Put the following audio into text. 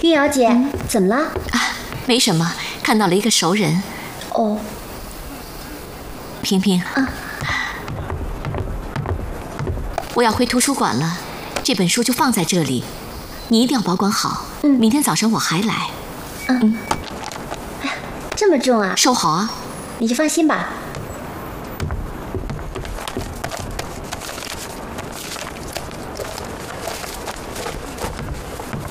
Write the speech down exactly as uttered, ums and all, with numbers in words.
玉瑶姐，嗯、怎么了？ 啊，没什么，看到了一个熟人。 哦， 萍萍， 啊， 我要回图书馆了，这本书就放在这里，你一定要保管好。嗯，明天早上我还来。 嗯，嗯，哎呀，这么重啊！ 收好啊， 你就放心吧。